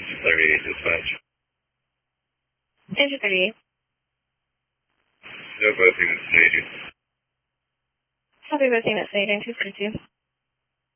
38 dispatch. Engine 38. No busing at staging. Copy busing at staging 232.